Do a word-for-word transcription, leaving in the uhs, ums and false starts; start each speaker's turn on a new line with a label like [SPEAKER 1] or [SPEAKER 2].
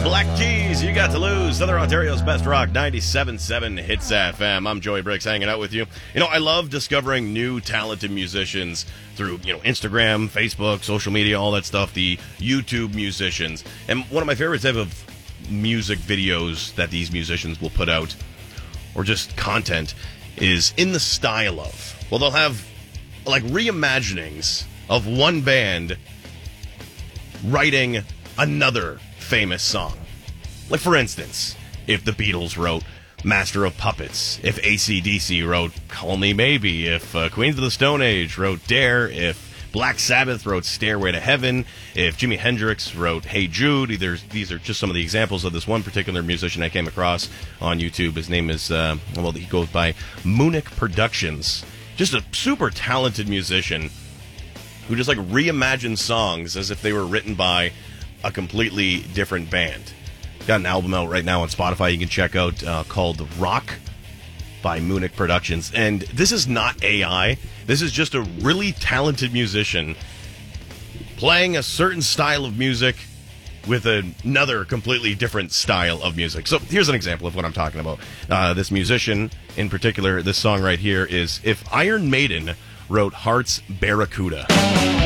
[SPEAKER 1] Black Keys, You Got to Lose, Southern Ontario's best rock, ninety-seven point seven Hits F M. I'm Joey Briggs, hanging out with you. You know, I love discovering new talented musicians through, you know, Instagram, Facebook, social media, all that stuff, the YouTube musicians. And one of my favorite type of music videos that these musicians will put out, or just content, is in the style of, well, they'll have, like, reimaginings of one band writing another famous song. Like, for instance, if the Beatles wrote Master of Puppets, if A C D C wrote Call Me Maybe, if uh, Queens of the Stone Age wrote Dare, if Black Sabbath wrote Stairway to Heaven, if Jimi Hendrix wrote Hey Jude. There's, these are just some of the examples of this one particular musician I came across on YouTube. His name is, uh, well, he goes by Munich Productions. Just a super talented musician who just, like, reimagines songs as if they were written by a completely different band. Got an album out right now on Spotify you can check out uh, called Rock by Munich Productions. And this is not A I. This is just a really talented musician playing a certain style of music with another completely different style of music. So here's an example of what I'm talking about. Uh, this musician in particular, this song right here is If Iron Maiden wrote Heart's Barracuda.